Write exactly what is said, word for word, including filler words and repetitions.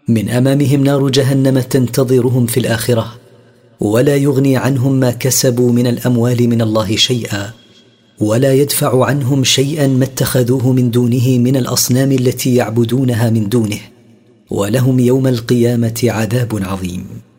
من أمامهم نار جهنم تنتظرهم في الآخرة، ولا يغني عنهم ما كسبوا من الأموال من الله شيئا، ولا يدفع عنهم شيئا ما اتخذوه من دونه من الأصنام التي يعبدونها من دونه، ولهم يوم القيامة عذاب عظيم.